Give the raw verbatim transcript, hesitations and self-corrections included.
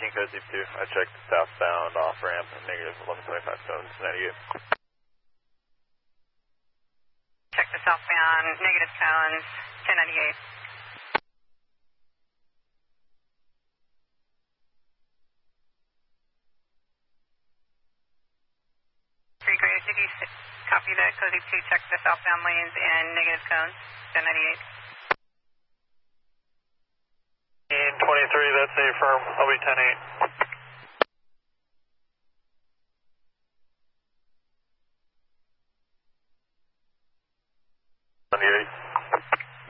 eighteen code Zip two. I checked the southbound off ramp, negative eleven twenty-five seven, ninety-eight. Check the southbound, negative tones, ten ninety-eight. Three great, did you copy that? Code Zip two, check the southbound lanes and negative cones, ten ninety-eight. twenty-three, that's a firm, I'll be ten eight.